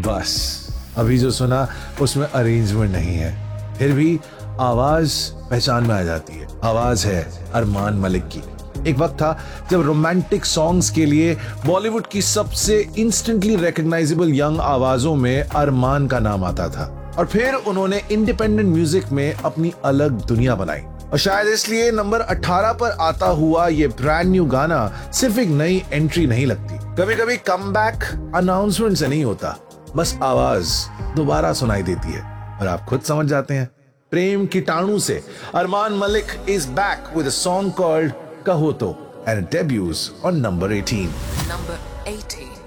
बस अभी जो सुना उसमें अरेंजमेंट नहीं है, फिर भी आवाज पहचान में आ जाती है। आवाज है अरमान मलिक की। एक वक्त था जब रोमांटिक सॉन्ग्स के लिए बॉलीवुड की सबसे इंस्टेंटली रिकॉग्नाइजेबल यंग आवाजों में अरमान का नाम आता था, और फिर उन्होंने इंडिपेंडेंट म्यूजिक में अपनी अलग दुनिया बनाई। और शायद इसलिए नंबर 18 पर आता हुआ ये ब्रांड न्यू गाना सिर्फ एक नई एंट्री नहीं लगती। कभी कभी कमबैक अनाउंसमेंट से नहीं होता, बस आवाज दोबारा सुनाई देती है और आप खुद समझ जाते हैं। प्रेम कीटाणु से Armaan Malik is back with a song called कहो तो, and it debuts on number 18. Number 18.